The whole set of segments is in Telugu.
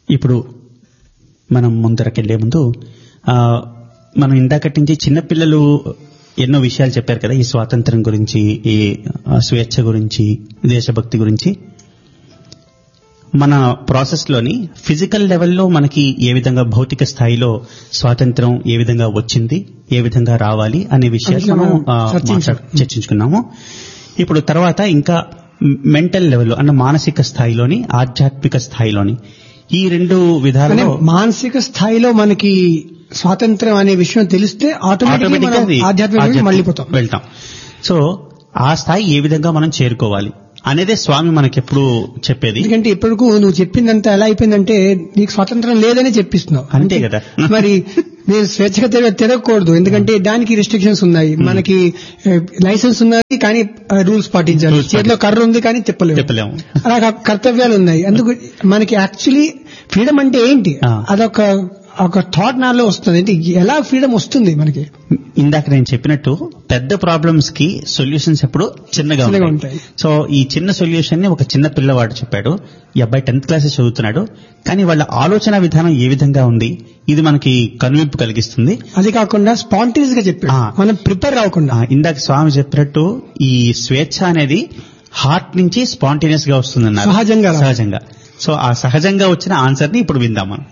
ఇప్పుడు మనం ముందరకెళ్లే ముందు మనం ఇందాకటి నుంచి చిన్నపిల్లలు ఎన్నో విషయాలు చెప్పారు కదా, ఈ స్వాతంత్రం గురించి, ఈ స్వేచ్ఛ గురించి, దేశభక్తి గురించి. మన ప్రాసెస్ లోని ఫిజికల్ లెవెల్లో మనకి ఏ విధంగా భౌతిక స్థాయిలో స్వాతంత్రం ఏ విధంగా వచ్చింది, ఏ విధంగా రావాలి అనే విషయాలు మనం చర్చించుకున్నాము. ఇప్పుడు తర్వాత ఇంకా మెంటల్ లెవెల్లో అన్న మానసిక స్థాయిలోని, ఆధ్యాత్మిక స్థాయిలోని ఈ రెండు విధాలలో మానసిక స్థాయిలో మనకి స్వాతంత్రం అనే విషయం తెలిస్తే ఆటోమేటిక్గా ఆధ్యాత్మికంగా మళ్ళీ వెళ్తాం. సో ఆ స్థాయి ఏ విధంగా మనం చేరుకోవాలి అనేదే స్వామి మనకెప్పుడు చెప్పేది. ఎందుకంటే ఇప్పటికు నువ్వు చెప్పిందంతా ఎలా అయిపోయిందంటే నీకు స్వాతంత్రం లేదని చెప్పిస్తున్నావు. అంతే కదా. మరి నేను స్వేచ్ఛగా తిరగకూడదు, ఎందుకంటే దానికి రిస్ట్రిక్షన్స్ ఉన్నాయి. మనకి లైసెన్స్ ఉన్నది కానీ రూల్స్ పాటించాలి, చేతిలో కర్ర ఉంది కానీ చెప్పలేము, అలా కర్తవ్యాలు ఉన్నాయి. అందుకు మనకి యాక్చువల్లీ ఫ్రీడమ్ అంటే ఏంటి, అదొక థాట్ నాలో వస్తుంది. అంటే ఎలా ఫ్రీడమ్ వస్తుంది మనకి? ఇందాక నేను చెప్పినట్టు పెద్ద ప్రాబ్లమ్స్ కి సొల్యూషన్స్ ఎప్పుడు చిన్నగా ఉంటాయి. సో ఈ చిన్న సొల్యూషన్ ని ఒక చిన్న పిల్లవాడు చెప్పాడు. ఈ అబ్బాయి 10th క్లాస్ చదువుతున్నాడు, కానీ వాళ్ళ ఆలోచన విధానం ఏ విధంగా ఉంది, ఇది మనకి కనువిప్పు కలిగిస్తుంది. అది కాకుండా స్పాంటేనియస్ గా చెప్పాడు, మనం ప్రిపేర్ అవ్వకుండా. ఇందాక స్వామి చెప్పినట్టు ఈ స్వేచ్ఛ అనేది హార్ట్ నుంచి స్పాంటేనియస్ గా వస్తుందన్నారు, సహజంగా. సో ఆ సహజంగా వచ్చిన ఆన్సర్ ని ఇప్పుడు విందాం మనం.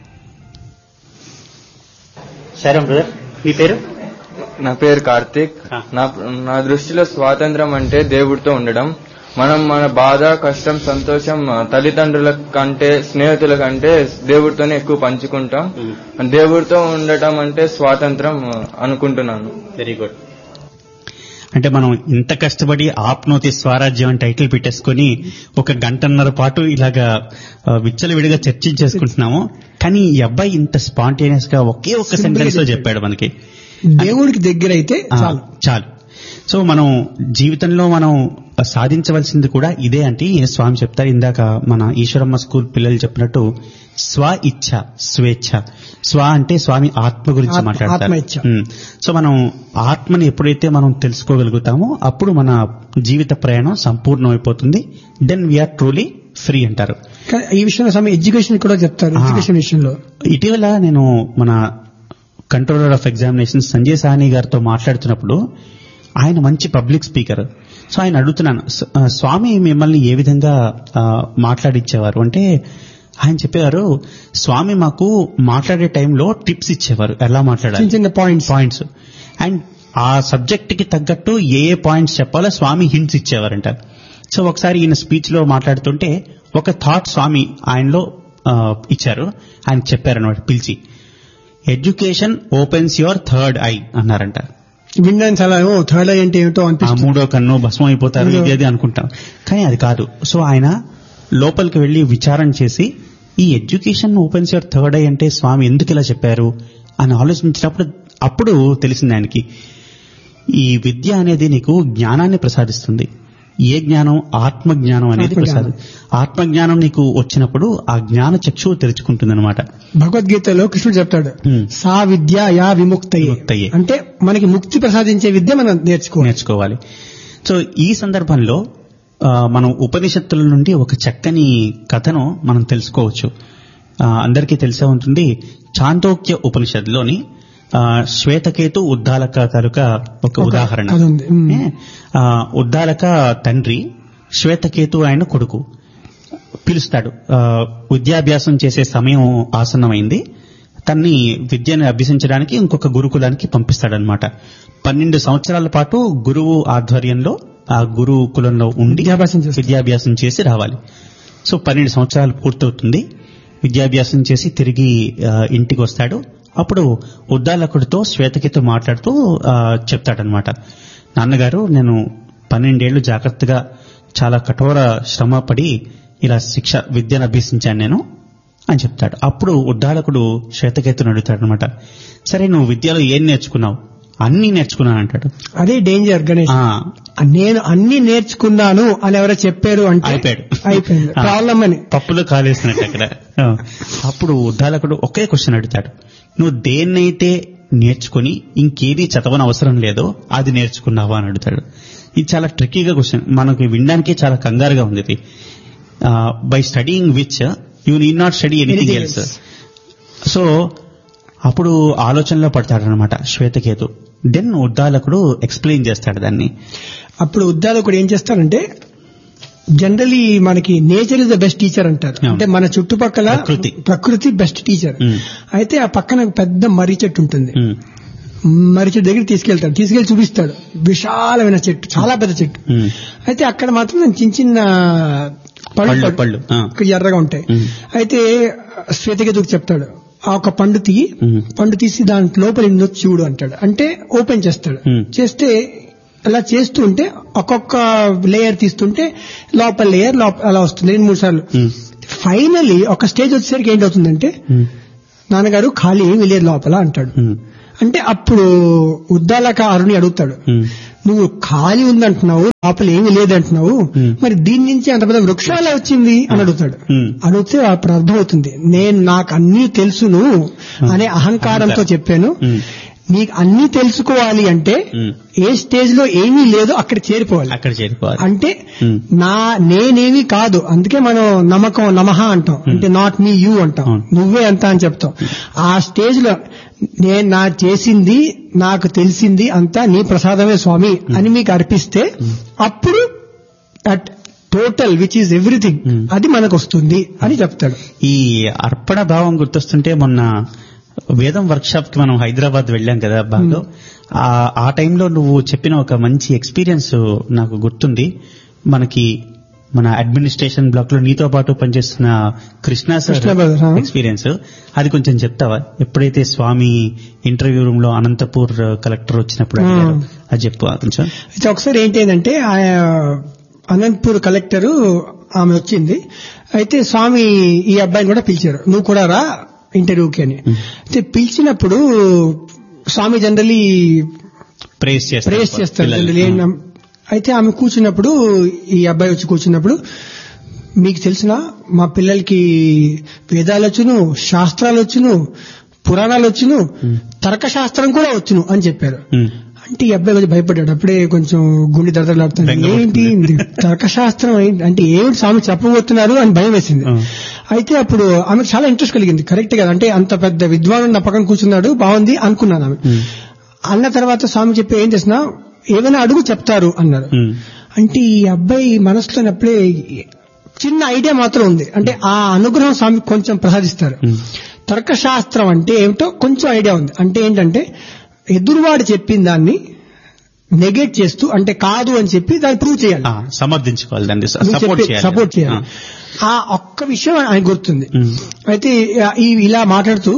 సరే బ్రదర్, మీ పేరు? నా పేరు కార్తీక్. నా దృష్టిలో స్వాతంత్రం అంటే దేవుడితో ఉండడం. మనం మన బాధ, కష్టం, సంతోషం తల్లిదండ్రుల కంటే, స్నేహితుల కంటే దేవుడితోనే ఎక్కువ పంచుకుంటాం. దేవుడితో ఉండటం అంటే స్వాతంత్రం అనుకుంటున్నాను. Very good. అంటే మనం ఇంత కష్టపడి ఆప్నోతి స్వరాజ్యం అని టైటిల్ పెట్టేసుకుని 1 గంటన్నర పాటు ఇలాగా విచ్చలవిడిగా చర్చించేసుకుంటున్నాము. కానీ ఈ అబ్బాయి ఇంత స్పాంటేనియస్ గా ఒకే ఒక్క సెంటెన్స్ లో చెప్పాడు మనకి. దేవుడికి దగ్గర అయితే చాలు. సో మనం జీవితంలో మనం సాధించవలసింది కూడా ఇదే అంటే స్వామి చెప్తారు. ఇందాక మన ఈశ్వరమ్మ స్కూల్ పిల్లలు చెప్పినట్టు స్వ ఇచ్ఛ, స్వేచ్ఛ. స్వ అంటే స్వామి ఆత్మ గురించి మాట్లాడతారు. సో మనం ఆత్మని ఎప్పుడైతే మనం తెలుసుకోగలుగుతామో అప్పుడు మన జీవిత ప్రయాణం సంపూర్ణమైపోతుంది. దెన్ వీఆర్ ట్రూలీ ఫ్రీ అంటారు. ఈ విషయంలో స్వామి ఎడ్యుకేషన్ కూడా చెప్తారు. ఎడ్యుకేషన్ విషయంలో ఇటీవల నేను మన controller of examination Sanjay Sawhney గారితో మాట్లాడుతున్నప్పుడు, ఆయన మంచి పబ్లిక్ స్పీకర్. సో ఆయన అడుగుతున్నాను, స్వామి మిమ్మల్ని ఏ విధంగా మాట్లాడిచ్చేవారు అంటే, ఆయన చెప్పేవారు స్వామి మాకు మాట్లాడే టైంలో టిప్స్ ఇచ్చేవారు, ఎలా మాట్లాడాలి, చిన్న పాయింట్స్. అండ్ ఆ సబ్జెక్ట్ కి తగ్గట్టు ఏ పాయింట్స్ చెప్పాలో స్వామి హింట్స్ ఇచ్చేవారంట. సో ఒకసారి ఈయన స్పీచ్ లో మాట్లాడుతుంటే ఒక థాట్ స్వామి ఆయనలో ఇచ్చారు. ఆయన చెప్పారన్నమాట పిలిచి, education opens your third I అన్నారంట. వినడానికి చాలా థర్డ్ ఐ అంటే ఏమిటో అనిపిస్తుంది, మూడో కన్ను భస్మం అయిపోతారు ఇది అనుకుంటాం, కానీ అది కాదు. సో ఆయన లోపలికి వెళ్లి విచారణ చేసి ఈ education opens your third I అంటే స్వామి ఎందుకు ఇలా చెప్పారు అని ఆలోచించినప్పుడు అప్పుడు తెలిసింది ఆయనకి, ఈ విద్య అనేది నీకు జ్ఞానాన్ని ప్రసాదిస్తుంది. ఏ జ్ఞానం? ఆత్మజ్ఞానం అనేది ప్రసాదం. ఆత్మజ్ఞానం నీకు వచ్చినప్పుడు ఆ జ్ఞాన చక్షువు తెరుచుకుంటుంది అనమాట. భగవద్గీతలో కృష్ణుడు చెప్తాడు, సా విద్య యా విముక్తయే, అంటే మనకి ముక్తి ప్రసాదించే విద్య మనం నేర్చుకోవాలి. సో ఈ సందర్భంలో మనం ఉపనిషత్తుల నుండి ఒక చక్కని కథను మనం తెలుసుకోవచ్చు. అందరికీ తెలిసే ఉంటుంది, చాందోక్య ఉపనిషత్తులోని శ్వేతకేతు ఉద్దాలక తాలూకా ఒక ఉదాహరణ. ఉద్దాలక తండ్రి శ్వేతకేతు ఆయన కొడుకు పిలుస్తాడు, విద్యాభ్యాసం చేసే సమయం ఆసన్నమైంది, తన్ని విద్యను అభ్యసించడానికి ఇంకొక గురుకులానికి పంపిస్తాడనమాట. 12 సంవత్సరాల పాటు గురువు ఆధ్వర్యంలో ఆ గురుకులంలో ఉండి విద్యాభ్యాసం చేసి రావాలి. సో 12 సంవత్సరాలు పూర్తవుతుంది. విద్యాభ్యాసం చేసి తిరిగి ఇంటికి వస్తాడు. అప్పుడు ఉద్దాలకుడితో శ్వేతకేతు మాట్లాడుతూ చెప్తాడనమాట, నాన్నగారు నేను 12 ఏళ్లు జాగ్రత్తగా చాలా కఠోర శ్రమ పడి ఇలా విద్యను అభ్యసించాను నేను అని చెప్తాడు. అప్పుడు ఉద్దాలకుడు శ్వేతకేతుని అడుగుతాడనమాట, సరే నువ్వు విద్యలో ఏం నేర్చుకున్నావు? అన్ని నేర్చుకున్నాను అంటాడు. అదే డేంజర్ గణేష్, నేను అన్ని నేర్చుకున్నాను అని ఎవరో చెప్పారు అంటే అయిపోయింది ప్రాబ్లం అని పప్పులో కాలేసినట్టు అక్కడ. అప్పుడు ఉద్దాలకుడు ఒకే క్వశ్చన్ అడుగుతాడు, నువ్వు దేన్నైతే నేర్చుకుని ఇంకేది చదవని అవసరం లేదో అది నేర్చుకున్నావా అని అడుగుతాడు. ఇది చాలా ట్రిక్కీగా క్వశ్చన్, మనకి వినడానికి చాలా కంగారుగా ఉంది ఇది. By studying which you need not study anything else. So అప్పుడు ఆలోచనలో పడతాడనమాట శ్వేతకేతు. దెన్ ఉద్దాలకుడు ఎక్స్ప్లెయిన్ చేస్తాడు దాన్ని. అప్పుడు ఉద్దాలకుడు ఏం చేస్తాడంటే, జనరలీ మనకి nature is the best teacher అంటారు. అంటే మన చుట్టుపక్కల ప్రకృతి బెస్ట్ టీచర్. అయితే ఆ పక్కన పెద్ద మర్రి చెట్టు ఉంటుంది. మర్రి చెట్టు దగ్గర తీసుకెళ్లి చూపిస్తాడు. విశాలమైన చెట్టు, చాలా పెద్ద చెట్టు. అయితే అక్కడ మాత్రం చిన్న చిన్న పళ్ళు ఎర్రగా ఉంటాయి. అయితే శ్వేతకేతుకు చెప్తాడు, ఆ ఒక పండు తీసి దాని లోపల చూడు అంటాడు. అంటే ఓపెన్ చేస్తాడు. చేస్తే అలా చేస్తూ ఉంటే ఒక్కొక్క లేయర్ తీస్తుంటే లోపల లేయర్ అలా వస్తుంది 2-3 సార్లు. ఫైనలీ ఒక స్టేజ్ వచ్చేసరికి ఏంటవుతుందంటే, నాన్నగారు ఖాళీ ఏమీ లేదు లోపల అంటాడు. అంటే అప్పుడు ఉద్దాలకారుని అడుగుతాడు, నువ్వు ఖాళీ ఉందంటున్నావు, లోపల ఏమీ లేదంటున్నావు, మరి దీని నుంచి అంత పెద్ద వృక్షాలే వచ్చింది అని అడుగుతాడు. అడిగితే అప్పుడు అర్థమవుతుంది, నాకు అన్నీ తెలుసును అనే అహంకారంతో చెప్పాను. నీకు అన్ని తెలుసుకోవాలి అంటే ఏ స్టేజ్ లో ఏమీ లేదో అక్కడ చేరిపోవాలి. అంటే నేనేమీ కాదు. అందుకే మనం నమః అంటాం. అంటే నాట్ మీ యూ అంటాం. నువ్వే అంత అని చెప్తాం. ఆ స్టేజ్ లో నా చేసింది, నాకు తెలిసింది అంతా నీ ప్రసాదమే స్వామి అని మీకు అర్పిస్తే అప్పుడు that total which is everything అది మనకు వస్తుంది అని చెప్తాడు. ఈ అర్పణ భావం గుర్తొస్తుంటే, మొన్న వేదం వర్క్ షాప్ కి మనం హైదరాబాద్ వెళ్ళాం కదా బాగా. ఆ టైంలో నువ్వు చెప్పిన ఒక మంచి ఎక్స్పీరియన్స్ నాకు గుర్తుంది. మన అడ్మినిస్ట్రేషన్ బ్లాక్ లో నీతో పాటు పనిచేస్తున్న కృష్ణ సార్ ఎక్స్పీరియన్స్ అది కొంచెం చెప్తావా? ఎప్పుడైతే స్వామి ఇంటర్వ్యూ రూమ్ లో అనంతపూర్ కలెక్టర్ వచ్చినప్పుడు అది చెప్పు కొంచెం. అయితే ఒకసారి ఏంటంటే, అనంతపూర్ కలెక్టర్ ఆమె వచ్చింది. అయితే స్వామి ఈ అబ్బాయిని కూడా పిలిచారు, నువ్వు కూడా రా ఇంటర్వ్యూకి అని. అయితే పిలిచినప్పుడు స్వామి జనరలీ ప్రేస్ చేస్తారు. అయితే ఆమె కూర్చున్నప్పుడు, ఈ అబ్బాయి వచ్చి కూర్చున్నప్పుడు, మీకు తెలిసిన మా పిల్లలకి వేదాలు వచ్చును, శాస్త్రాలు వచ్చును, పురాణాలు వచ్చును, తర్కశాస్త్రం కూడా వచ్చును అని చెప్పారు. అంటే ఈ అబ్బాయి కొంచెం భయపడ్డాడు. అప్పుడే కొంచెం గుండె దడదలాడుతుంది. ఏంటి తర్కశాస్త్రం అంటే ఏమిటి స్వామి చెప్పబోతున్నారు అని భయం వేసింది. అయితే అప్పుడు ఆమెకు చాలా ఇంట్రెస్ట్ కలిగింది. కరెక్ట్ కదా, అంటే అంత పెద్ద విద్వాను నా పక్కన కూర్చున్నాడు, బాగుంది అనుకున్నాను ఆమె. అన్న తర్వాత స్వామి చెప్పి ఏం చేసినా ఏమైనా అడుగు చెప్తారు అన్నారు. అంటే ఈ అబ్బాయి మనసులో అప్పుడే చిన్న ఐడియా మాత్రం ఉంది. అంటే ఆ అనుగ్రహం స్వామి కొంచెం ప్రసాదిస్తారు. తర్కశాస్త్రం అంటే ఏమిటో కొంచెం ఐడియా ఉంది. అంటే ఏంటంటే ఎదురువాడు చెప్పిన దాన్ని నెగెట్ చేస్తూ, అంటే కాదు అని చెప్పి దాన్ని ప్రూవ్ చేయాలి, సమర్థించుకోవాలి, దాన్ని సపోర్ట్ చేయాలి. ఆ ఒక్క విషయం ఆయన గుర్తుంది. అయితే ఇలా మాట్లాడుతూ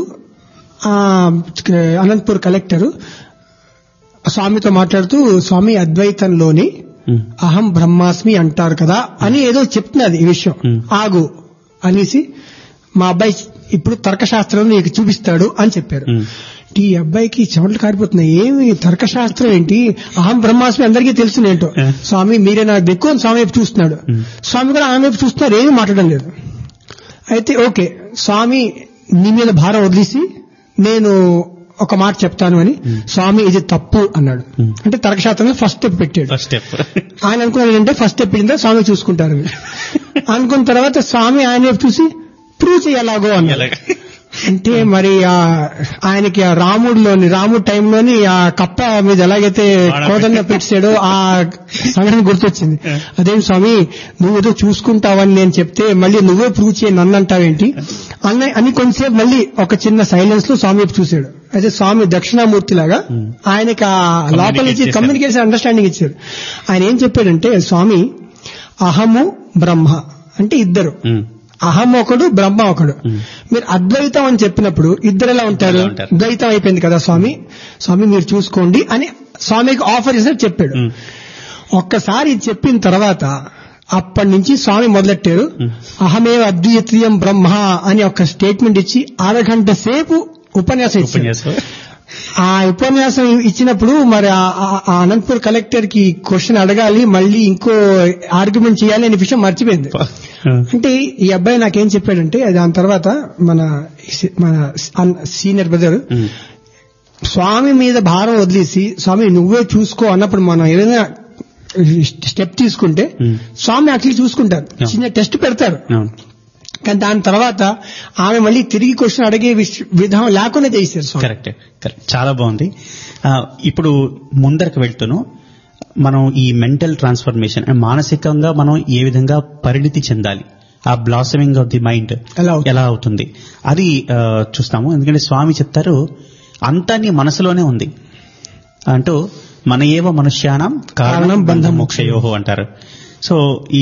అనంతపూర్ కలెక్టర్ స్వామితో మాట్లాడుతూ, స్వామి అద్వైతంలోని అహం బ్రహ్మాస్మి అంటారు కదా అని ఏదో చెప్తున్నది ఈ విషయం, ఆగు అనేసి మా అబ్బాయి ఇప్పుడు తర్కశాస్త్రం నీకు చూపిస్తాడు అని చెప్పారు. ఈ అబ్బాయికి చెమటలు కారిపోతున్నాయి. ఏమి తర్కశాస్త్రం ఏంటి, అహం బ్రహ్మాస్మి అందరికీ తెలుసునేంటో, స్వామి మీరే నాకు ఎక్కువ స్వామి వైపు చూస్తున్నాడు. స్వామి కూడా ఆమె వైపు చూస్తున్నారు, ఏమీ మాట్లాడడం లేదు. అయితే ఓకే స్వామి నీ మీద భారం వదిలేసి నేను ఒక మాట చెప్తాను అని, స్వామి ఇది తప్పు అన్నాడు. అంటే తర్కశాస్త్రంలో ఫస్ట్ స్టెప్ పెట్టాడు. ఆయన అనుకున్నాడు అంటే ఫస్ట్ స్టెప్ పెట్టిందా స్వామి చూసుకుంటారు అనుకున్న తర్వాత స్వామి ఆయన వైపు చూసి ప్రూవ్ చేయాలాగో అన్నాడు. అంటే మరి ఆయనకి ఆ రాముడు టైంలోని ఆ కప్ప మీద ఎలాగైతే కోదండ పెట్టాడో ఆ సంఘటన గుర్తొచ్చింది. అదేం స్వామి నువ్వు ఏదో చూసుకుంటావని నేను చెప్తే మళ్ళీ నువ్వే ప్రూవ్ చేయి నన్ను అంటావేంటి అని కొంచెంసేపు మళ్ళీ ఒక చిన్న సైలెన్స్ లో స్వామి చూశాడు. అయితే స్వామి దక్షిణామూర్తి లాగా ఆయనకి ఆ లోపల నుంచి కమ్యూనికేషన్ అండర్స్టాండింగ్ ఇచ్చారు. ఆయన ఏం చెప్పాడంటే, స్వామి అహము బ్రహ్మ అంటే ఇద్దరు, అహం ఒకడు బ్రహ్మ ఒకడు. మీరు అద్వైతం అని చెప్పినప్పుడు ఇద్దరు ఎలా ఉంటారు, ద్వైతం అయిపోయింది కదా స్వామి మీరు చూసుకోండి అని స్వామికి ఆఫర్ చేసినట్టు చెప్పాడు. ఒక్కసారి చెప్పిన తర్వాత అప్పటి నుంచి స్వామి మొదలెట్టారు, అహమేవ అద్వితీయం బ్రహ్మ అని ఒక స్టేట్మెంట్ ఇచ్చి 6 గంటల సేపు ఉపన్యాసం ఇచ్చారు. ఆ ఉపన్యాసం ఇచ్చినప్పుడు మరి ఆ అనంతపూర్ కలెక్టర్ కి క్వశ్చన్ అడగాలి, మళ్ళీ ఇంకో ఆర్గ్యుమెంట్ చేయాలి అనే విషయం మర్చిపోయింది. అంటే ఈ అబ్బాయి నాకేం చెప్పాడంటే, దాని తర్వాత మన సీనియర్ బ్రదర్ స్వామి మీద భారం వదిలేసి స్వామి నువ్వే చూసుకో అన్నప్పుడు మనం ఏదైనా స్టెప్ తీసుకుంటే స్వామి యాక్చువల్లీ చూసుకుంటారు, చిన్న టెస్ట్ పెడతారు. కానీ దాని తర్వాత ఆమె మళ్ళీ తిరిగి క్వశ్చన్ అడిగే విధానం లేకుండా చేశారు స్వామి. కరెక్ట్. చాలా బాగుంది. ఇప్పుడు ముందరకు వెళ్తూను మనం ఈ మెంటల్ ట్రాన్స్ఫర్మేషన్, మానసికంగా మనం ఏ విధంగా పరిణితి చెందాలి, ఆ బ్లాసమింగ్ ఆఫ్ ది మైండ్ ఎలా అవుతుంది అది చూస్తాము. ఎందుకంటే స్వామి చెప్తారు అంతా నీ మనసులోనే ఉంది అంటూ, మన ఏవ మనుష్యానం కారణం బంధం మోక్షయోహో అంటారు. సో ఈ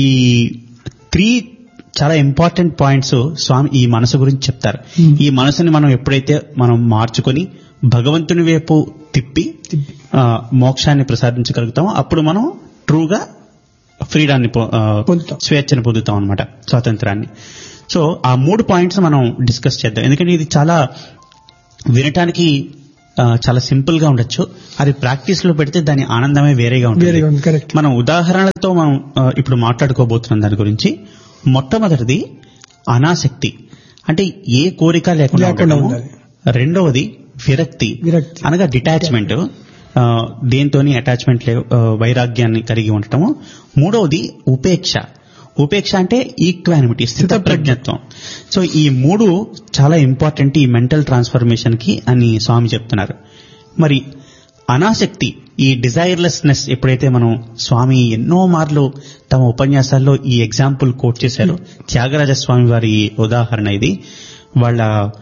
3 చాలా ఇంపార్టెంట్ పాయింట్స్ స్వామి ఈ మనసు గురించి చెప్తారు. ఈ మనసుని మనం ఎప్పుడైతే మనం మార్చుకొని భగవంతుని వైపు తిప్పి మోక్షాన్ని ప్రసాదించగలుగుతామో అప్పుడు మనం ట్రూగా ఫ్రీడాన్ని స్వేచ్ఛను పొందుతాం అనమాట, స్వాతంత్రాన్ని. సో ఆ 3 పాయింట్స్ మనం డిస్కస్ చేద్దాం. ఎందుకంటే ఇది చాలా వినటానికి చాలా సింపుల్ గా ఉండొచ్చు, అది ప్రాక్టీస్ లో పెడితే దాని ఆనందమే వేరేగా ఉంటుంది. మనం ఉదాహరణలతో మనం ఇప్పుడు మాట్లాడుకోబోతున్నాం దాని గురించి. మొట్టమొదటిది అనాసక్తి, అంటే ఏ కోరిక లేకుండా ఉండడము. రెండవది విరక్తి అనగా డిటాచ్మెంట్, దేంతోని అటాచ్మెంట్ వైరాగ్యాన్ని కలిగి ఉండటము. మూడవది ఉపేక్ష. ఉపేక్ష అంటే ఈక్వానిమిటీ, స్థిత ప్రజ్ఞత్వం. సో ఈ 3 చాలా ఇంపార్టెంట్ ఈ మెంటల్ ట్రాన్స్ఫర్మేషన్ కి అని స్వామి చెప్తున్నారు. మరి అనాసక్తి, ఈ డిజైర్లెస్నెస్ ఎప్పుడైతే మనం, స్వామి ఎన్నో మార్లు తమ ఉపన్యాసాల్లో ఈ ఎగ్జాంపుల్ కోట్ చేశారు. త్యాగరాజ స్వామి వారి ఉదాహరణ ఇది. వాళ్ళ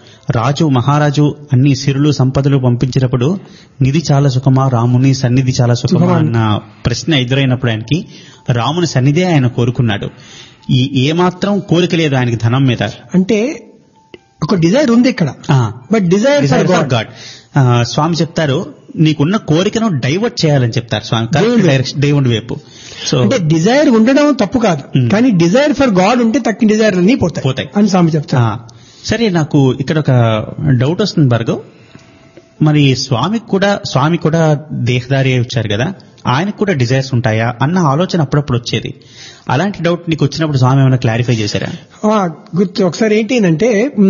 మహారాజు అన్ని సిరులు సంపదలు పంపించినప్పుడు నిధి చాలా సుఖమా, రాముని సన్నిధి చాలా సుఖమా అన్న ప్రశ్న ఎదురైనప్పుడు ఆయనకి రాముని సన్నిధే ఆయన కోరుకున్నాడు. ఈ ఏమాత్రం కోరిక లేదు ఆయనకి ధనం మీద. అంటే ఒక డిజైర్ ఉంది ఇక్కడ, బట్ డిజైర్ ఫర్ గాడ్. స్వామి చెప్తారు నీకున్న కోరికను డైవర్ట్ చేయాలని చెప్తారు స్వామి, దేవుడి వైపు. సో అంటే డిజైర్ ఉండడం తప్పు కాదు, కానీ డిజైర్ ఫర్ గాడ్ ఉంటే తక్కిన డిజైర్ అన్ని పోతాయి అని స్వామి చెప్తారు. సరే, నాకు ఇక్కడ ఒక డౌట్ వస్తుంది భార్గవ్. మరి స్వామి కూడా దేహదారి వచ్చారు కదా, ఆయనకు కూడా డిజైర్స్ ఉంటాయా అన్న ఆలోచన అప్పుడప్పుడు వచ్చేది. అలాంటి డౌట్ నీకు వచ్చినప్పుడు స్వామి ఏమైనా క్లారిఫై చేశారా? గుర్తు ఒకసారి ఏంటంటే,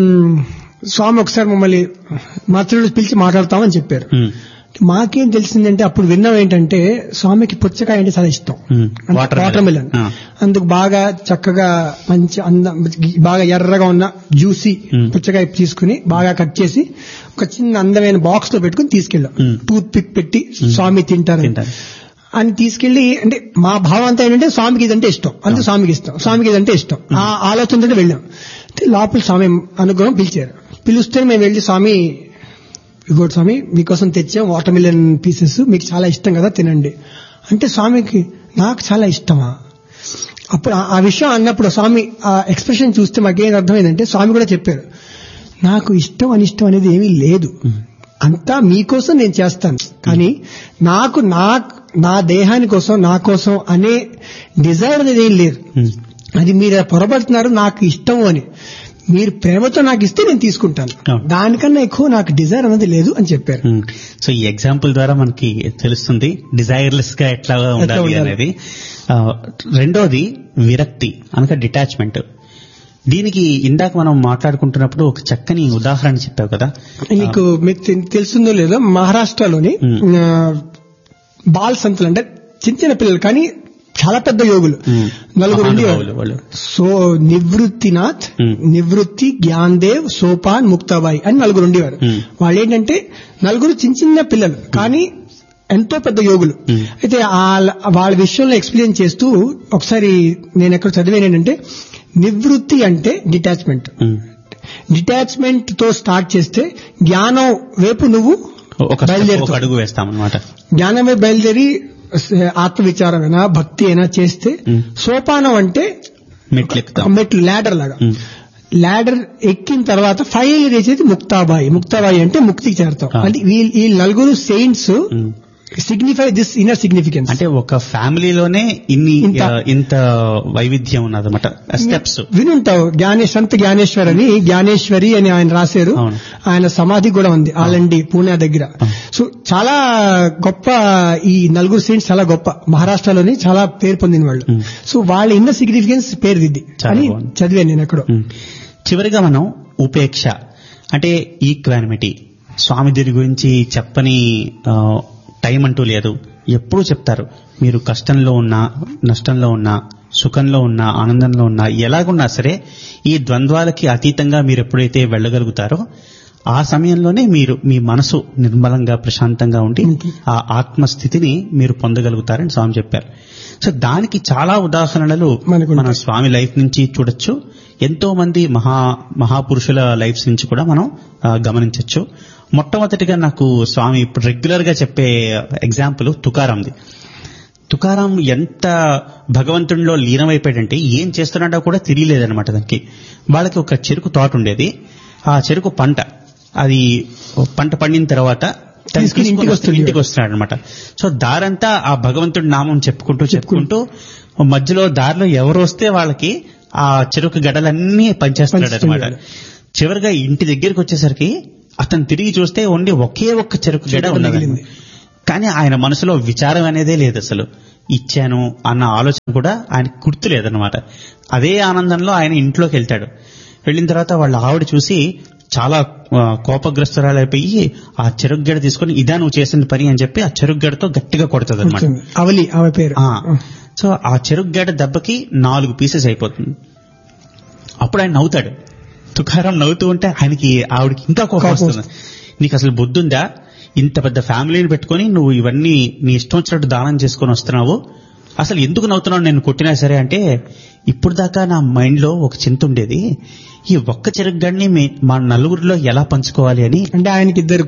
స్వామి ఒకసారి మమ్మల్ని మాతృడు పిలిచి మాట్లాడతామని చెప్పారు. మాకేం తెలిసిందంటే అప్పుడు విన్నాం ఏంటంటే స్వామికి పుచ్చకాయ అంటే చాలా ఇష్టం, వాటర్ మిలన్. అందుకు బాగా చక్కగా మంచి బాగా ఎర్రగా ఉన్న జ్యూసీ పుచ్చకాయ తీసుకుని బాగా కట్ చేసి ఒక చిన్న అందమైన బాక్స్ లో పెట్టుకుని తీసుకెళ్ళాం. టూత్ పిక్ పెట్టి స్వామి తింటారు అని తీసుకెళ్లి, అంటే మా భావం అంతా ఏంటంటే స్వామికి ఇదంటే ఇష్టం, అందుకు స్వామికి ఇదంటే ఇష్టం, ఆ ఆలోచనతో వెళ్ళాం. లోపల స్వామి అనుగ్రహం పిలిచారు. పిలిస్తే మేము వెళ్ళి స్వామి ఇగోటి స్వామి మీకోసం తెచ్చాం వాటర్ మిలన్ పీసెస్, మీకు చాలా ఇష్టం కదా తినండి అంటే స్వామికి నాకు చాలా ఇష్టమా. అప్పుడు ఆ విషయం అన్నప్పుడు స్వామి ఆ ఎక్స్ప్రెషన్ చూస్తే మాకేం అర్థమైందంటే స్వామి కూడా చెప్పారు, నాకు ఇష్టం అనిష్టం అనేది ఏమీ లేదు, అంతా మీకోసం నేను చేస్తాను, కానీ నాకు నా దేహాని కోసం నా కోసం అనే డిజైర్ అనేది ఏం లేదు. అది మీరు పొరపడుతున్నారు నాకు ఇష్టం అని. మీరు ప్రేమతో నాకు ఇస్తే నేను తీసుకుంటాను, దానికన్నా ఎక్కువ నాకు డిజైర్ అనేది లేదు అని చెప్పారు. సో ఈ ఎగ్జాంపుల్ ద్వారా మనకి తెలుస్తుంది డిజైర్లెస్ గా ఎట్లా ఉండాలి అనేది. రెండోది విరక్తి అనగా డిటాచ్మెంట్. దీనికి ఇందాక మనం మాట్లాడుకుంటున్నప్పుడు ఒక చక్కని ఉదాహరణ చెప్పావు కదా. మీకు తెలుస్తుందో లేదో, మహారాష్ట్రలోని బాల్ సంతులు అంటే చిన్న చిన్న పిల్లలు కానీ చాలా పెద్ద యోగులు నలుగురు ఉండేవాళ్ళు. సో నివృత్తినాథ్, నివృత్తి, జ్ఞాన్దేవ్, సోపాన్, ముక్తాబాయి అని నలుగురు ఉండేవారు. వాళ్ళు ఏంటంటే నలుగురు చిన్న చిన్న పిల్లలు కానీ ఎంతో పెద్ద యోగులు. అయితే వాళ్ళ విషయంలో ఎక్స్ప్లెయిన్ చేస్తూ ఒకసారి నేను ఎక్కడ చదివాను ఏంటంటే, నివృత్తి అంటే డిటాచ్మెంట్ తో స్టార్ట్ చేస్తే జ్ఞానం వైపు నువ్వు అడుగు వేస్తామన్నమాట. జ్ఞానం వైపు బయలుదేరి ఆత్మవిచారమైనా భక్తి అయినా చేస్తే, సోపానం అంటే మెట్లు ల్యాడర్ లాగా, ల్యాడర్ ఎక్కిన తర్వాత ఫైనల్ చేసేది ముక్తాబాయి అంటే ముక్తికి చేరతాం. అంటే ఈ నలుగురు saints signify this inner significance. అంటే ఒక ఫ్యామిలీలోనే ఇంత వైవిధ్యం ఉన్నదన్నమాట. స్టెప్స్ వినుంటావు. సంత జ్ఞానేశ్వరి అని ఆయన రాశారు. ఆయన సమాధి కూడా ఉంది ఆలండి పూణే దగ్గర. సో చాలా గొప్ప ఈ నలుగురు సెయింట్స్, చాలా గొప్ప, మహారాష్ట్రలోని చాలా పేరు పొందిన వాళ్ళు. సో వాళ్ళ ఇన్నర్ సిగ్నిఫికెన్స్ పేరు దిద్ది అని చదివాను నేను ఎక్కడో. చివరిగా మనం ఉపేక్ష అంటే ఈక్వానిమిటీ. స్వామి దీని గురించి చెప్పని టైం అంటూ లేదు, ఎప్పుడూ చెప్తారు. మీరు కష్టంలో ఉన్నా, నష్టంలో ఉన్నా, సుఖంలో ఉన్నా ఆనందంలో ఉన్నా ఎలాగున్నా సరే ఈ ద్వంద్వాలకి అతీతంగా మీరు ఎప్పుడైతే వెళ్ళగలుగుతారో ఆ సమయంలోనే మీరు మీ మనసు నిర్మలంగా ప్రశాంతంగా ఉండి ఆ ఆత్మస్థితిని మీరు పొందగలుగుతారని స్వామి చెప్పారు. సో దానికి చాలా ఉదాహరణలు మన స్వామి లైఫ్ నుంచి చూడొచ్చు. ఎంతో మంది మహాపురుషుల లైఫ్స్ నుంచి కూడా మనం గమనించవచ్చు. మొట్టమొదటిగా నాకు స్వామి ఇప్పుడు రెగ్యులర్ గా చెప్పే ఎగ్జాంపుల్ తుకారాంది. తుకారాం ఎంత భగవంతుడిలో లీనమైపోయాడంటే ఏం చేస్తున్నాడో కూడా తెలియలేదనమాట. దానికి వాళ్ళకి ఒక చెరుకు తోట ఉండేది. ఆ చెరుకు పంట పండిన తర్వాత ఇంటికి వస్తున్నాడు అనమాట. సో దారంతా ఆ భగవంతుడి నామం చెప్పుకుంటూ మధ్యలో దారిలో ఎవరు వస్తే వాళ్ళకి ఆ చెరుకు గడలన్నీ పనిచేస్తున్నాడు అనమాట. చివరిగా ఇంటి దగ్గరికి వచ్చేసరికి అతను తిరిగి చూస్తే ఓన్లీ ఒకే ఒక్క చెరుకు గడ ఉన్నది. కానీ ఆయన మనసులో విచారం అనేదే లేదు, అసలు ఇచ్చాను అన్న ఆలోచన కూడా ఆయనకు గుర్తు లేదనమాట. అదే ఆనందంలో ఆయన ఇంట్లోకి వెళ్తాడు. వెళ్ళిన తర్వాత వాళ్ళ ఆవిడ చూసి చాలా కోపగ్రస్తురాలైపోయి ఆ చెరుకు గడ తీసుకుని ఇదా నువ్వు చేసిన పని అని చెప్పి ఆ చెరుకు గడతో గట్టిగా కొడుతుంది అనమాట. సో ఆ చెరుకు గడ దెబ్బకి 4 పీసెస్ అయిపోతుంది. అప్పుడు ఆయన నవ్వుతాడు. తుకారం నవ్వుతూ ఉంటే ఆయనకి ఆవిడకి ఇంకా కోపం వస్తుంది. నీకు అసలు బుద్ధుందా? ఇంత పెద్ద ఫ్యామిలీని పెట్టుకుని నువ్వు ఇవన్నీ నీ ఇష్టం వచ్చినట్టు దానం చేసుకుని వస్తున్నావు, అసలు ఎందుకు నవ్వుతున్నావు నేను కొట్టినా సరే అంటే, ఇప్పుడు దాకా నా మైండ్ లో ఒక చింత ఉండేది, ఈ ఒక్క చెరుకు గడిని మా నలుగురిలో ఎలా పంచుకోవాలి అని. అంటే ఆయనకి ఇద్దరు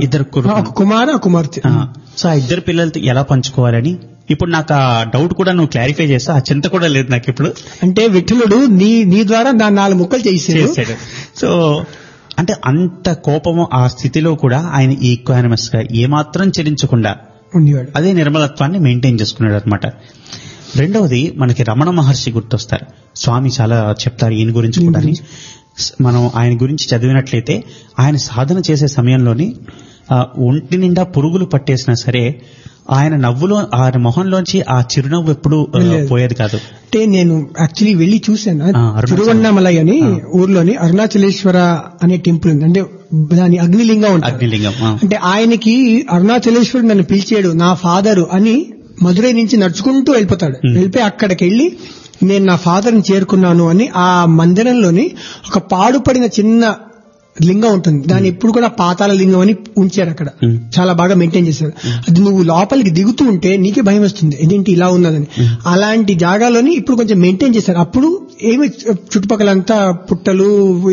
కుమార్తె. సో ఆ ఇద్దరు పిల్లలతో ఎలా పంచుకోవాలని ఇప్పుడు నాకు ఆ డౌట్ కూడా నువ్వు క్లారిఫై చేస్తా. ఆ చింత కూడా లేదు నాకు ఇప్పుడు. అంటే విఠలుడు నీ ద్వారా దాన్ని 4 ముక్కలు చేసాడు. సో అంటే అంత కోపము ఆ స్థితిలో కూడా ఆయన ఈక్వానిమస్ గా ఏమాత్రం చెల్లించకుండా ఉండేవాడు. అదే నిర్మలత్వాన్ని మెయింటైన్ చేసుకున్నాడు అనమాట. రెండవది మనకి రమణ మహర్షి గుర్తొస్తారు. స్వామి చాలా చెప్తారు ఈయన గురించి కూడా. మనం ఆయన గురించి చదివినట్లయితే ఆయన సాధన చేసే సమయంలోని ఒంటి నిండా పురుగులు పట్టేసినా సరే ఆయన నవ్వులో ఆయన మొహంలోంచి ఆ చిరునవ్వు ఎప్పుడు పోయేది కాదు. అంటే నేను యాక్చువల్లీ వెళ్లి చూశాను. తిరువన్నామలై అని ఊర్లోని అరుణాచలేశ్వర అనే టెంపుల్ ఉంది. అంటే దాని అగ్నిలింగం ఉంటుంది. అంటే ఆయనకి అరుణాచలేశ్వరుడు నన్ను పిలిచాడు నా ఫాదరు అని మధురై నుంచి నడుచుకుంటూ వెళ్ళిపోతాడు. వెళ్ళిపోయి అక్కడికి వెళ్లి నేను నా ఫాదర్ని చేరుకున్నాను అని ఆ మందిరంలోని ఒక పాడుపడిన చిన్న లింగం ఉంటుంది. దాన్ని ఇప్పుడు కూడా పాతాల లింగం అని ఉంచారు అక్కడ. చాలా బాగా మెయింటైన్ చేశారు. అది నువ్వు లోపలికి దిగుతూ ఉంటే నీకే భయం వస్తుంది, ఇదేంటి ఇలా ఉన్నదని. అలాంటి జాగాలోని ఇప్పుడు కొంచెం మెయింటైన్ చేశారు. అప్పుడు ఏమి చుట్టుపక్కలంతా పుట్టలు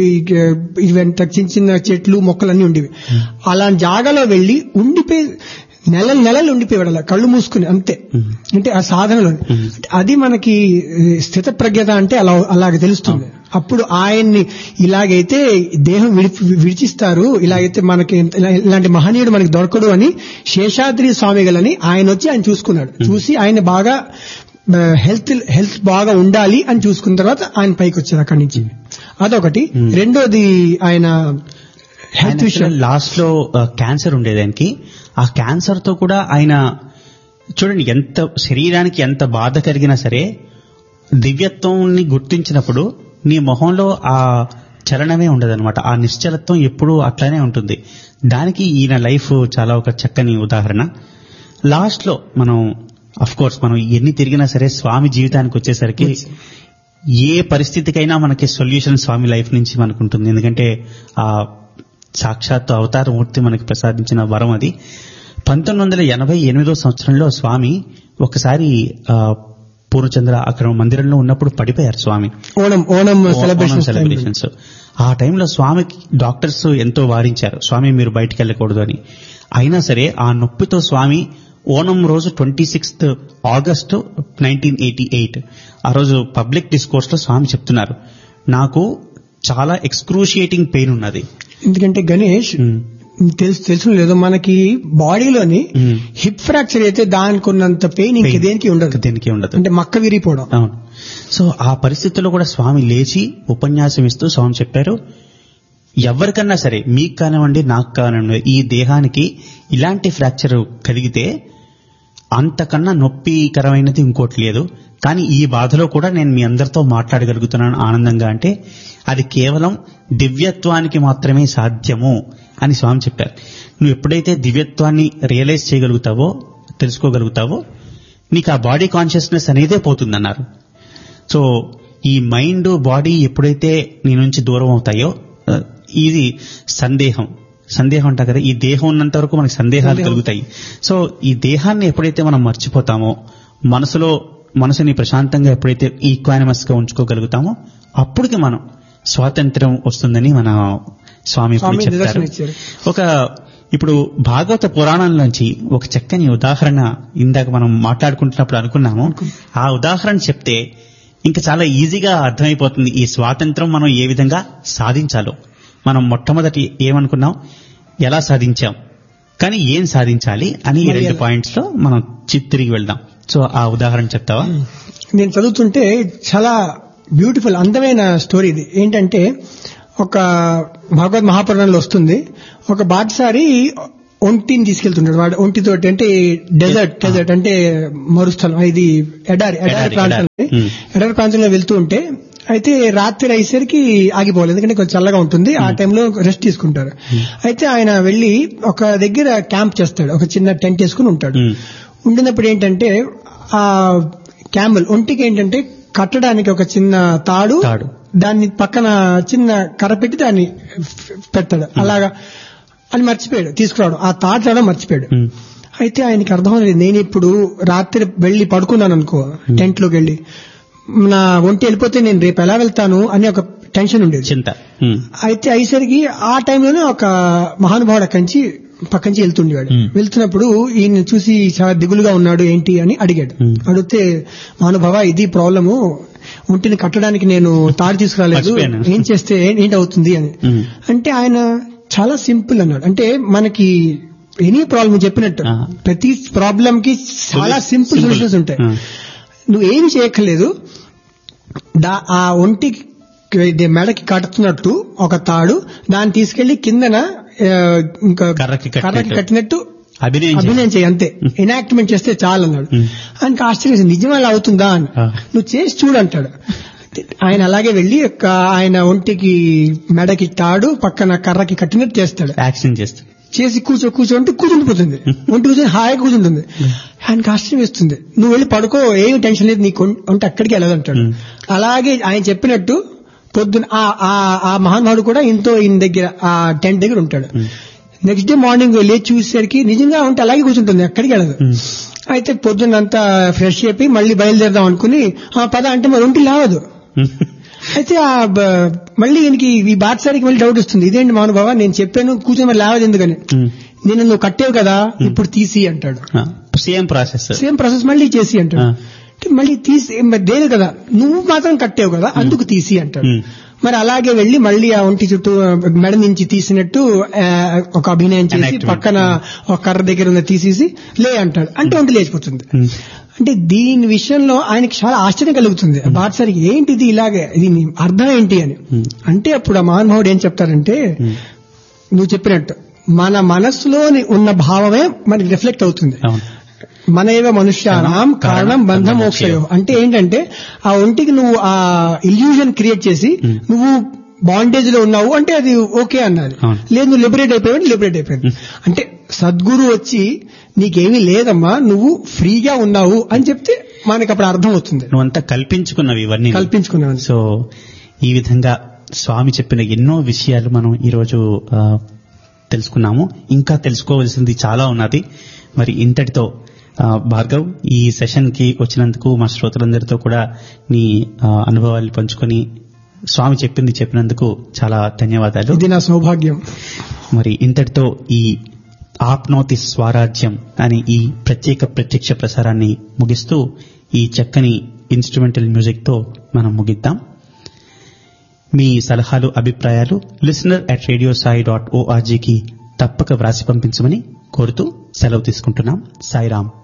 ఇవంత చిన్న చిన్న చెట్లు మొక్కలన్నీ ఉండేవి. అలాంటి జాగాలో వెళ్లి ఉండిపోయి నెలలు ఉండిపోయాడు అలా కళ్ళు మూసుకుని అంతే. అంటే ఆ సాధనలో అది మనకి స్థిత ప్రజ్ఞత అంటే అలాగే తెలుస్తుంది. అప్పుడు ఆయన్ని ఇలాగైతే దేహం విడిచిస్తారు, ఇలాగైతే మనకి ఇలాంటి మహనీయుడు మనకి దొరకడు అని శేషాద్రి స్వామిగలని ఆయన వచ్చి ఆయన చూసుకున్నాడు. చూసి ఆయన బాగా హెల్త్ బాగా ఉండాలి అని చూసుకున్న తర్వాత ఆయన పైకి వచ్చారు అక్కడి నుంచి. అదొకటి. రెండోది ఆయన హెల్త్ విషయం లాస్ట్ లో క్యాన్సర్ ఉండేది ఆయనకి. ఆ క్యాన్సర్ తో కూడా ఆయన చూడండి ఎంత శరీరానికి ఎంత బాధ కలిగినా సరే దివ్యత్వాన్ని గుర్తించినప్పుడు నీ మొహంలో ఆ చలనమే ఉండదన్నమాట. ఆ నిశ్చలత్వం ఎప్పుడూ అట్లానే ఉంటుంది. దానికి ఈయన లైఫ్ చాలా ఒక చక్కని ఉదాహరణ. లాస్ట్ లో మనం అఫ్ కోర్స్ మనం ఎన్ని తిరిగినా సరే స్వామి జీవితానికి వచ్చేసరికి ఏ పరిస్థితికైనా మనకి సొల్యూషన్ స్వామి లైఫ్ నుంచి మనకు ఉంటుంది. ఎందుకంటే ఆ సాక్షాత్ అవతారమూర్తి మనకి ప్రసాదించిన వరం అది. 1988 సంవత్సరంలో స్వామి ఒకసారి పూర్ణచంద్ర అక్కడ మందిరంలో ఉన్నప్పుడు పడిపోయారు స్వామి. ఓణం సెలబ్రేషన్స్. ఆ టైంలో స్వామికి డాక్టర్స్ ఎంతో వారించారు, స్వామి మీరు బయటికి వెళ్ళకూడదు అని. అయినా సరే ఆ నొప్పితో స్వామి ఓణం రోజు 26 ఆగస్టు 1988 ఆ రోజు పబ్లిక్ డిస్కోర్స్ లో స్వామి చెప్తున్నారు, నాకు చాలా ఎక్స్క్రూషియేటింగ్ పెయిన్ ఉన్నది. ఎందుకంటే గణేష్ తెలుసు లేదో మనకి బాడీలోని హిప్ ఫ్రాక్చర్ అయితే దానికి ఉన్నంత పెయిన్ ఇంక దేనికి ఉండదు. అంటే మక్క విరిగిపోవడం. అవును. సో ఆ పరిస్థితుల్లో కూడా స్వామి లేచి ఉపన్యాసం ఇస్తూ స్వామి చెప్పారు, ఎవరికన్నా సరే మీకు కానివ్వండి నాకు కానివ్వండి ఈ దేహానికి ఇలాంటి ఫ్రాక్చర్ కలిగితే అంతకన్నా నొప్పికరమైనది ఇంకోటి లేదు. కానీ ఈ బాధలో కూడా నేను మీ అందరితో మాట్లాడగలుగుతున్నాను ఆనందంగా. అంటే అది కేవలం దివ్యత్వానికి మాత్రమే సాధ్యము అని స్వామి చెప్పారు. నువ్వు ఎప్పుడైతే దివ్యత్వాన్ని రియలైజ్ చేయగలుగుతావో తెలుసుకోగలుగుతావో నీకు ఆ బాడీ కాన్షియస్నెస్ అనేదే పోతుందన్నారు. సో ఈ మైండ్ బాడీ ఎప్పుడైతే నీ నుంచి దూరం అవుతాయో ఇది సందేహం అంటారు కదా, ఈ దేహం ఉన్నంత వరకు మనకి సందేహాలు కలుగుతాయి. సో ఈ దేహాన్ని ఎప్పుడైతే మనం మర్చిపోతామో, మనసుని ప్రశాంతంగా ఎప్పుడైతే ఈక్వానిమస్ గా ఉంచుకోగలుగుతామో అప్పటికి మనం స్వాతంత్ర్యం వస్తుందని మన స్వామి చెప్తారు. ఇప్పుడు భాగవత పురాణంలోంచి ఒక చక్కని ఉదాహరణ ఇందాక మనం మాట్లాడుకుంటున్నప్పుడు అనుకున్నాము. ఆ ఉదాహరణ చెప్తే ఇంకా చాలా ఈజీగా అర్థమైపోతుంది ఈ స్వాతంత్రం మనం ఏ విధంగా సాధించాలో. మనం మొట్టమొదటి ఏమనుకున్నాం, ఎలా సాధించాం, కానీ ఏం సాధించాలి అని ఈ 2 పాయింట్స్ లో మనం తిరిగి వెళ్దాం. సో ఆ ఉదాహరణ చెప్తావా? నేను చదువుతుంటే చాలా బ్యూటిఫుల్ అందమైన స్టోరీ ఇది. ఏంటంటే ఒక భగవద్ మహాపురాణంలో వస్తుంది, ఒక బాటసారి ఒంటిని తీసుకెళ్తుంటాడు. వాడు ఒంటితోటి అంటే డెజర్ట్ అంటే మరుస్థలం, ఇది ఎడారి ప్రాంతంలో వెళ్తూ ఉంటే, అయితే రాత్రి అయ్యేసరికి ఆగిపోవాలి, ఎందుకంటే కొంచెం చల్లగా ఉంటుంది, ఆ టైంలో రెస్ట్ తీసుకుంటారు. అయితే ఆయన వెళ్లి ఒక దగ్గర క్యాంప్ చేస్తాడు, ఒక చిన్న టెంట్ వేసుకుని ఉంటాడు. ఉండినప్పుడు ఏంటంటే ఆ క్యామెల్ ఒంటికి ఏంటంటే కట్టడానికి ఒక చిన్న తాడు, దాన్ని పక్కన చిన్న కర్ర పెట్టి దాన్ని పెడతాడు. అలాగా అని మర్చిపోయాడు తీసుకురావడం, ఆ తాడు రావడం మర్చిపోయాడు. అయితే ఆయనకి అర్థం లేదు, నేను ఇప్పుడు రాత్రి వెళ్లి పడుకున్నాను అనుకో, టెంట్ లోకి వెళ్లి నా ఒంటి వెళ్ళిపోతే నేను రేపు ఎలా వెళ్తాను అని ఒక టెన్షన్ ఉండేది, చింత. అయితే అయ్యేసరికి ఆ టైంలోనే ఒక మహానుభావుడు పక్కంచి వెళ్తుండేవాడు. వెళ్తున్నప్పుడు ఈయన చూసి చాలా దిగులుగా ఉన్నాడు, ఏంటి అని అడిగాడు. అడిగితే, మహానుభావ ఇది ప్రాబ్లము, ఒంటిని కట్టడానికి నేను తాడు తీసుకురాలేదు, ఏం చేస్తే ఏంటి అవుతుంది అని అంటే ఆయన చాలా సింపుల్ అన్నాడు. అంటే మనకి ఎనీ ప్రాబ్లం చెప్పినట్టు ప్రతి ప్రాబ్లం కి చాలా సింపుల్ సొల్యూషన్స్ ఉంటాయి. నువ్వేమి చేయక్కర్లేదు, ఆ ఒంటికి మెడకి కట్టుతున్నట్టు ఒక తాడు, దాన్ని తీసుకెళ్లి కిందన ఇంకా కర్రకి కట్టినట్టు అభినయం చేయి, అంతే, ఎనాక్ట్మెంట్ చేస్తే చాలు అన్నాడు. ఆయనకి ఆశ్చర్యం, నిజం అలా అవుతుందా అని, నువ్వు చేసి చూడు అంటాడు. ఆయన అలాగే వెళ్లి ఆయన ఒంటికి మెడకి తాడు పక్కన కర్రకి కట్టినట్టు చేస్తాడు, యాక్షన్ చేసి కూర్చోంటే కూర్చుండిపోతుంది, ఒంటి కూర్చొని హాయిగా కూర్చుంటుంది. ఆయనకి ఆశ్చర్యం వేస్తుంది, నువ్వు వెళ్ళి పడుకో, ఏమి టెన్షన్ లేదు, నీకు ఒంటి అక్కడికి వెళ్ళదంటాడు. అలాగే ఆయన చెప్పినట్టు పొద్దున ఆ మహానుభావుడు కూడా ఈయన దగ్గర ఆ టెంట్ దగ్గర ఉంటాడు. నెక్స్ట్ డే మార్నింగ్ లేచి చూసేసరికి నిజంగా ఉంటే అలాగే కూర్చుంటుంది, ఎక్కడికి వెళ్ళదు. అయితే పొద్దున్నంతా ఫ్రెష్ అయిపోయి మళ్ళీ బయలుదేరదాం అనుకుని పద అంటే మరి ఒంటి లేవదు. అయితే మళ్ళీ ఈయనకి ఈ బాటసారికి మళ్ళీ డౌట్ వస్తుంది, ఇదేంటి మహానుభావ నేను చెప్పాను కూర్చొని మరి లేవదు ఎందుకని, నేను నువ్వు కట్టేవు కదా ఇప్పుడు తీసి అంటాడు. సేమ్ ప్రాసెస్ మళ్ళీ చేసి అంటాడు. మళ్ళీ తీసి దేని కదా, నువ్వు మాత్రం కట్టేవు కదా అందుకు తీసి అంటాడు. మరి అలాగే వెళ్లి మళ్ళీ ఆ ఒంటి చుట్టూ మెడ నుంచి తీసినట్టు ఒక అభినయం చేసి పక్కన ఒక కర్ర దగ్గర ఉన్న తీసేసి లే అంటాడు, అంటే ఒంటి లేచిపోతుంది. అంటే దీని విషయంలో ఆయనకి చాలా ఆశ్చర్యం కలుగుతుంది. బాటసారికి ఏంటిది ఇలాగే, దీని అర్థం ఏంటి అని అంటే అప్పుడు ఆ మహానుభావుడు ఏం చెప్తారంటే, నువ్వు చెప్పినట్టు మన మనస్సులోని ఉన్న భావమే మనకి రిఫ్లెక్ట్ అవుతుంది. మన ఏవ మనుష్యానాం కారణం బంధ మోక్షయో అంటే ఏంటంటే ఆ ఒంటికి నువ్వు ఆ ఇల్యూజన్ క్రియేట్ చేసి నువ్వు బాండేజ్ లో ఉన్నావు అంటే అది ఓకే అన్నది, లేదు నువ్వు లిబరేట్ అయిపోయింది అంటే సద్గురు వచ్చి నీకేమీ లేదమ్మా నువ్వు ఫ్రీగా ఉన్నావు అని చెప్తే మనకి అప్పుడు అర్థం అవుతుంది. నువ్వంతా కల్పించుకున్నవి ఇవన్నీ కల్పించుకున్నావు. సో ఈ విధంగా స్వామి చెప్పిన ఎన్నో విషయాలు మనం ఈరోజు తెలుసుకున్నాము. ఇంకా తెలుసుకోవాల్సింది చాలా ఉన్నది. మరి ఇంతటితో భార్గవ్ ఈ సెషన్ కి వచ్చినందుకు మా శ్రోతలందరితో కూడా నీ అనుభవాలు పంచుకొని స్వామి చెప్పినందుకు చాలా ధన్యవాదాలు. ఇది నా సౌభాగ్యం. మరి ఇంతటితో ఈ ఆప్నోతి స్వరాజ్యం అని ఈ ప్రత్యక్ష ప్రసారాన్ని ముగిస్తూ ఈ చక్కని ఇన్స్ట్రుమెంటల్ మ్యూజిక్ తో మనం ముగిద్దాం. మీ సలహాలు అభిప్రాయాలు listener@radiosai.org కి తప్పక వ్రాసి పంపించమని కోరుతూ సెలవు తీసుకుంటున్నాం. సాయిరాం.